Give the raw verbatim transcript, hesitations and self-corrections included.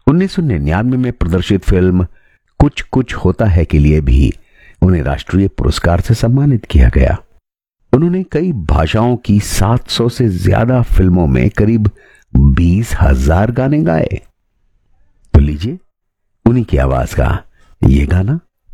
उन्नीस सौ निन्यानवे में प्रदर्शित फिल्म कुछ कुछ होता है के लिए भी उन्हें राष्ट्रीय पुरस्कार से सम्मानित किया गया। उन्होंने कई भाषाओं की सात सौ से ज्यादा फिल्मों में करीब बीस हजार गाने गाए। तो लीजिए उन्हीं की आवाज का ये गाना।